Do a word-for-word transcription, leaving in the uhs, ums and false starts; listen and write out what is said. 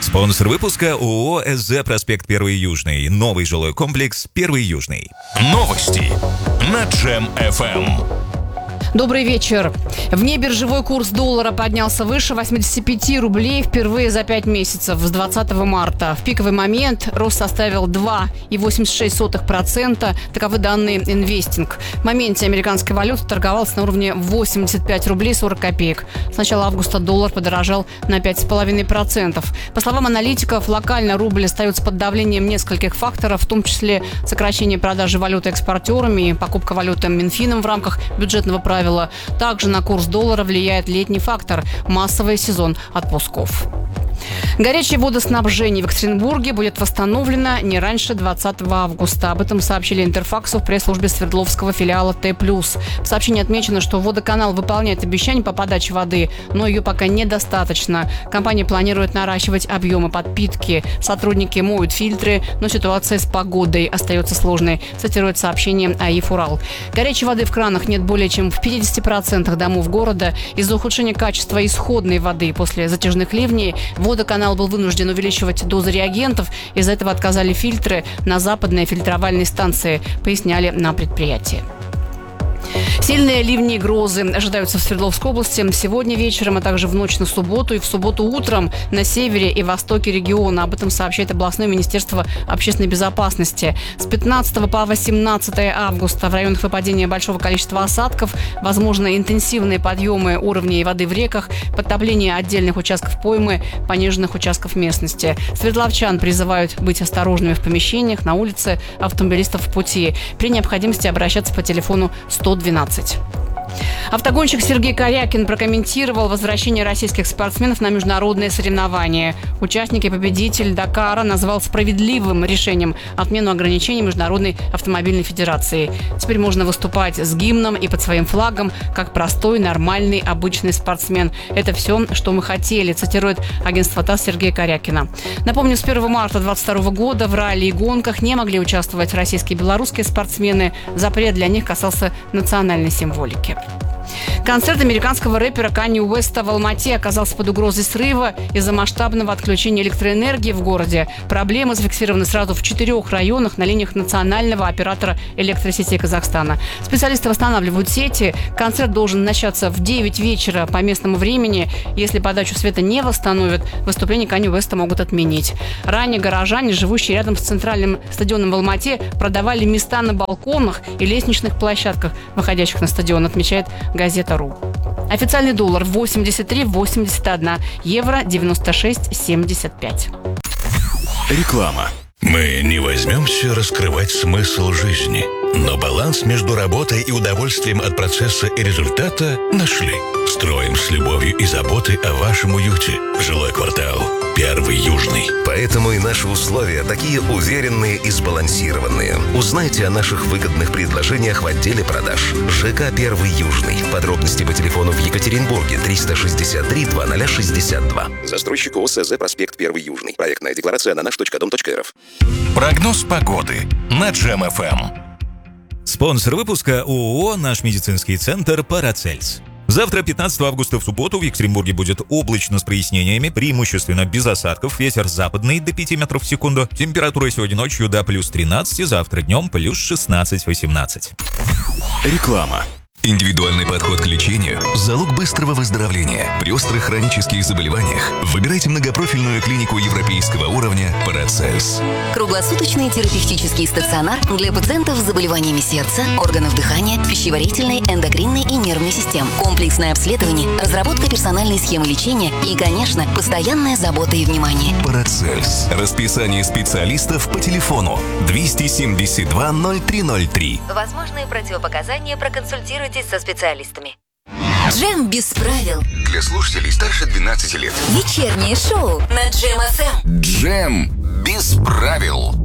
Спонсор выпуска ООО СЗ «Проспект Первый Южный». Новый жилой комплекс «Первый Южный». Новости на Джем-эф эм. Добрый вечер. Внебиржевой курс доллара поднялся выше восемьдесят пять рублей впервые за пять месяцев с двадцатого марта. В пиковый момент рост составил два целых восемьдесят шесть сотых процента. Таковы данные Инвестинг. В моменте американская валюта торговалась на уровне восемьдесят пять рублей сорок копеек. С начала августа доллар подорожал на пять целых пять десятых процента. По словам аналитиков, локально рубль остается под давлением нескольких факторов, в том числе сокращение продажи валюты экспортерами и покупка валюты Минфином в рамках бюджетного правила. Также на курс доллара влияет летний фактор – массовый сезон отпусков. Горячее водоснабжение в Екатеринбурге будет восстановлено не раньше двадцатого августа. Об этом сообщили Интерфаксу в пресс-службе Свердловского филиала Т+. В сообщении отмечено, что водоканал выполняет обещания по подаче воды, но ее пока недостаточно. Компания планирует наращивать объемы подпитки. Сотрудники моют фильтры, но ситуация с погодой остается сложной, цитирует сообщение АИФ «Урал». Горячей воды в кранах нет более чем в пятидесяти процентах домов города. Из-за ухудшения качества исходной воды после затяжных ливней водоканал был вынужден увеличивать дозы реагентов. Из-за этого отказали фильтры на западной фильтровальной станции, поясняли на предприятии. Сильные ливни и грозы ожидаются в Свердловской области сегодня вечером, а также в ночь на субботу и в субботу утром на севере и востоке региона. Об этом сообщает областное министерство общественной безопасности. С пятнадцатого по восемнадцатое августа в районах выпадения большого количества осадков возможны интенсивные подъемы уровней воды в реках, подтопление отдельных участков поймы, пониженных участков местности. Свердловчан призывают быть осторожными в помещениях, на улице, автомобилистов в пути. При необходимости обращаться по телефону сто двенадцать. Автогонщик Сергей Корякин прокомментировал возвращение российских спортсменов на международные соревнования. Участник и победитель Дакара назвал справедливым решением отмену ограничений Международной автомобильной федерации. Теперь можно выступать с гимном и под своим флагом, как простой, нормальный, обычный спортсмен. Это все, что мы хотели, цитирует агентство ТАСС Сергея Корякина. Напомню, с первого марта двадцать второго года в ралли и гонках не могли участвовать российские и белорусские спортсмены. Запрет для них касался национальной символики. Концерт американского рэпера Канье Уэста в Алмате оказался под угрозой срыва из-за масштабного отключения электроэнергии в городе. Проблемы зафиксированы сразу в четырех районах на линиях национального оператора электросетей Казахстана. Специалисты восстанавливают сети. Концерт должен начаться в девять вечера по местному времени. Если подачу света не восстановят, выступление Канье Уэста могут отменить. Ранее горожане, живущие рядом с центральным стадионом в Алмате, продавали места на балконах и лестничных площадках, выходящих на стадион, отмечает газета .ру. Официальный доллар восемьдесят три восемьдесят один, евро девяносто шесть семьдесят пять. Реклама. Мы не возьмемся раскрывать смысл жизни, но баланс между работой и удовольствием от процесса и результата нашли. Строим с любовью и заботой о вашем уюте. Жилой квартал Первый Южный. Поэтому и наши условия такие уверенные и сбалансированные. Узнайте о наших выгодных предложениях в отделе продаж. ЖК Первый Южный. Подробности по телефону в Екатеринбурге триста шестьдесят три двадцать шестьдесят два. Застройщик ООО СЗ «Проспект Первый Южный». Проектная декларация на наш точка дом точка эр эф. Прогноз погоды на Джем-эф эм. Спонсор выпуска ООО «Наш медицинский центр Парацельс». Завтра, пятнадцатого августа, в субботу, в Екатеринбурге будет облачно с прояснениями, преимущественно без осадков, ветер западный до пяти метров в секунду. Температура сегодня ночью до плюс тринадцати, завтра днем плюс шестнадцать-восемнадцать. Реклама. Индивидуальный подход к лечению – залог быстрого выздоровления. При острых хронических заболеваниях выбирайте многопрофильную клинику европейского уровня «Парацельс». Круглосуточный терапевтический стационар для пациентов с заболеваниями сердца, органов дыхания, пищеварительной, эндокринной и нервной систем. Комплексное обследование, разработка персональной схемы лечения и, конечно, постоянная забота и внимание. «Парацельс». Расписание специалистов по телефону двести семьдесят два ноль три ноль три. Возможные противопоказания проконсультируйтесь со специалистами. Джем без правил. Для слушателей старше двенадцати лет. Вечернее шоу на Джем-эф эм. Джем без правил.